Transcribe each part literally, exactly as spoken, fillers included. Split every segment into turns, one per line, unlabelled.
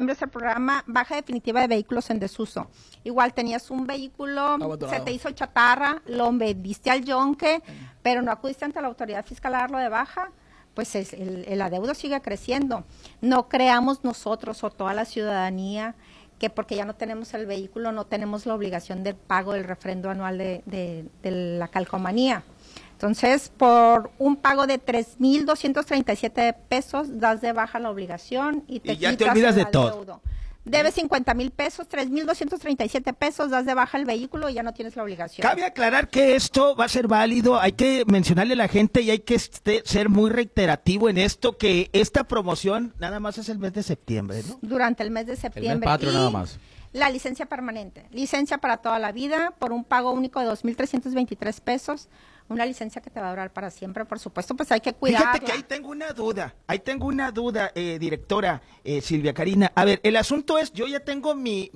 septiembre es el programa Baja Definitiva de Vehículos en Desuso. Igual tenías un vehículo,
Abandonado.
se te hizo chatarra, lo vendiste al yonque, pero no acudiste ante la autoridad fiscal a darlo de baja, pues es, el, el adeudo sigue creciendo. No creamos nosotros o toda la ciudadanía que porque ya no tenemos el vehículo no tenemos la obligación del pago del refrendo anual de, de, de la calcomanía. Entonces, por un pago de tres mil doscientos treinta y siete pesos, das de baja la obligación y te
Y ya te
quitas
olvidas
el
de todo.
adeudo. Debes cincuenta mil pesos, tres mil doscientos treinta y siete pesos, das de baja el vehículo y ya no tienes la obligación.
Cabe aclarar que esto va a ser válido, hay que mencionarle a la gente y hay que este, ser muy reiterativo en esto, que esta promoción nada más es el mes de septiembre, ¿no?
Durante el mes de
El
septiembre.
mes patrio
Y
nada más.
la licencia permanente, licencia para toda la vida por un pago único de dos mil trescientos veintitrés pesos, una licencia que te va a durar para siempre, por supuesto, pues hay que cuidarla.
Fíjate que ahí tengo una duda, ahí tengo una duda, eh, directora eh, Silvia Karina. A ver, el asunto es, yo ya tengo mi,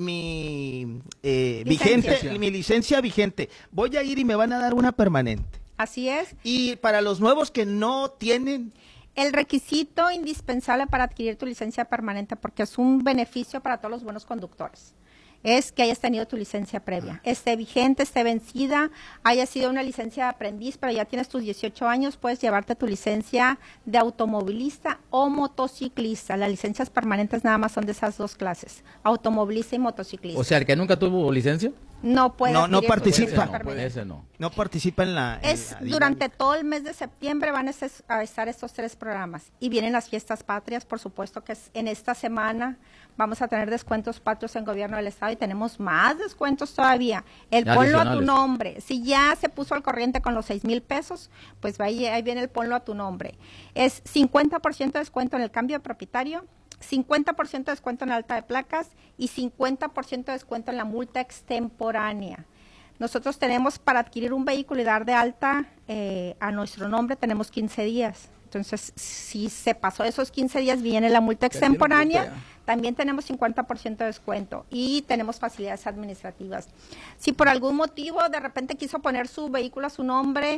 mi eh,
Licencia.
vigente, mi licencia vigente. Voy a ir y me van a dar una permanente.
Así es.
Y para los nuevos que no tienen,
El requisito indispensable para adquirir tu licencia permanente, porque es un beneficio para todos los buenos conductores, es que hayas tenido tu licencia previa, esté vigente, esté vencida, haya sido una licencia de aprendiz, pero ya tienes tus dieciocho años, puedes llevarte tu licencia de automovilista o motociclista. Las licencias permanentes nada más son de esas dos clases, automovilista y motociclista.
O sea, el que nunca tuvo licencia.
no puede
No, no
adquirir tu
participa.
licencia
Ese no,
permanente.
ese no.
no participan en la... en
Es
la
durante
dinámica.
todo el mes de septiembre van a ses- a estar estos tres programas y vienen las fiestas patrias, por supuesto que es en esta semana vamos a tener descuentos patrios en gobierno del estado y tenemos más descuentos todavía. El
Ya
ponlo a tu
adicionales.
nombre, si ya se puso al corriente con los seis mil pesos, pues va ahí, ahí viene el ponlo a tu nombre. Es cincuenta por ciento de descuento en el cambio de propietario, cincuenta por ciento de descuento en la alta de placas y cincuenta por ciento de descuento en la multa extemporánea. Nosotros tenemos para adquirir un vehículo y dar de alta eh, a nuestro nombre, tenemos quince días. Entonces, si se pasó esos quince días, viene la multa
Ya tiene
extemporánea,
multa ya.
también tenemos cincuenta por ciento de descuento y tenemos facilidades administrativas. Si por algún motivo de repente quiso poner su vehículo a su nombre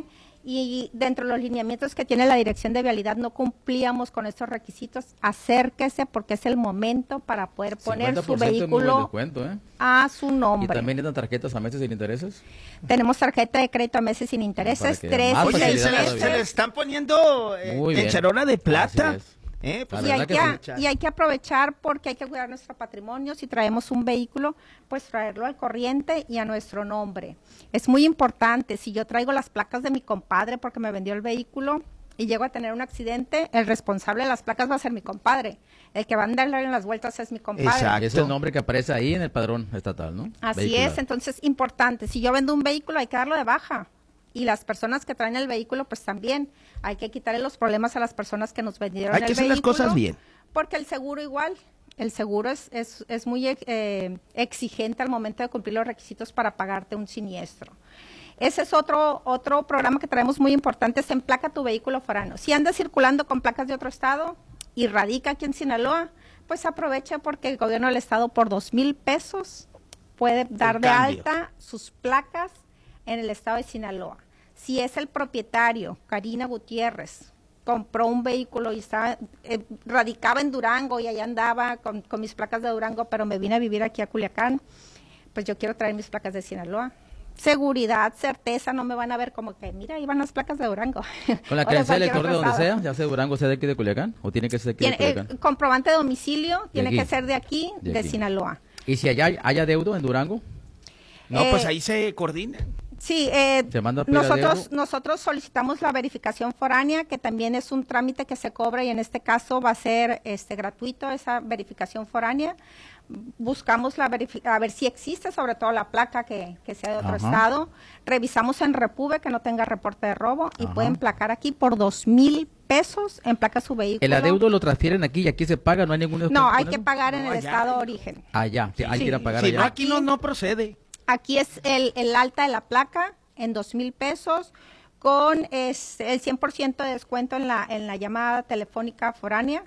y dentro de los lineamientos que tiene la Dirección de Vialidad no cumplíamos con estos requisitos, acérquese porque es el momento para poder poner su
cincuenta por ciento es muy buen
vehículo
descuento, ¿eh?
a su
Y
nombre.
también le dan tarjetas a meses sin intereses.
Tenemos tarjeta de crédito a meses sin intereses,
Para que
tres
más
y
Oye,
seis
se,
facilidad
le,
meses.
se le están poniendo eh,
Muy
en
bien.
charola de plata.
Así es.
Eh, pues
La
Y hay,
verdad
que,
que
a- y hay que aprovechar porque hay que cuidar nuestro patrimonio. Si traemos un vehículo, pues traerlo al corriente y a nuestro nombre. Es muy importante. Si yo traigo las placas de mi compadre porque me vendió el vehículo y llego a tener un accidente, el responsable de las placas va a ser mi compadre. El que va a andarle en las vueltas es mi compadre.
Exacto.
Y es el nombre que aparece ahí en el padrón estatal, ¿no?
Así
Vehicular.
es, entonces importante. Si yo vendo un vehículo, hay que darlo de baja. Y las personas que traen el vehículo, pues también hay que quitarle los problemas a las personas que nos vendieron
Hay
el
que hacer
vehículo.
las cosas bien.
Porque el seguro igual, el seguro es, es, es muy eh, exigente al momento de cumplir los requisitos para pagarte un siniestro. Ese es otro otro programa que traemos muy importante, es Emplaca tu vehículo foráneo. Si andas circulando con placas de otro estado y radica aquí en Sinaloa, pues aprovecha porque el gobierno del estado por dos mil pesos puede dar de
cambio.
alta sus placas en el estado de Sinaloa. Si es el propietario, Karina Gutiérrez, compró un vehículo y estaba, eh, radicaba en Durango y allá andaba con, con mis placas de Durango, pero me vine a vivir aquí a Culiacán, pues yo quiero traer mis placas de Sinaloa. Seguridad, certeza, no me van a ver como que, mira, ahí van las placas de Durango.
Con la
O de
credencial
cualquier
de lector de
otro
donde
estado.
sea, ya sea Durango, sea de aquí de Culiacán, o tiene que ser de aquí de
Tiene, eh,
Culiacán.
comprobante de domicilio tiene
aquí.
que ser de aquí,
De
de,
aquí.
Sinaloa.
Y si allá hay, hay adeudo en Durango,
No,
Eh,
pues ahí se coordina.
Sí, eh,
Se manda a pedir
nosotros,
adeudo.
nosotros solicitamos la verificación foránea, que también es un trámite que se cobra y en este caso va a ser este gratuito esa verificación foránea. Buscamos la verifi- a ver si existe sobre todo la placa que, que sea de otro
Ajá.
estado. Revisamos en Repube que no tenga reporte de robo y
Ajá.
pueden placar aquí por dos mil pesos, emplaca su vehículo.
el adeudo lo transfieren aquí y aquí se paga, no hay ningún descuento
No, hay
con
que
eso?
pagar en
No,
el
allá,
estado de
no.
origen.
Allá, sí, hay que ir a pagar
Si
allá.
no, aquí no, no procede.
Aquí es el, el alta de la placa en dos mil pesos con es, el cien por ciento de descuento en la, en la llamada telefónica foránea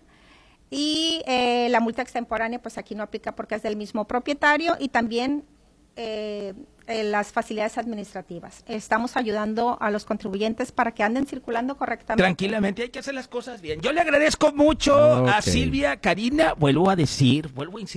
y eh, la multa extemporánea pues aquí no aplica porque es del mismo propietario y también eh, eh, las facilidades administrativas. Estamos ayudando a los contribuyentes para que anden circulando correctamente.
Tranquilamente, hay que hacer las cosas bien. Yo le agradezco mucho a
Ok.
Silvia Karina, vuelvo a decir, vuelvo a insistir.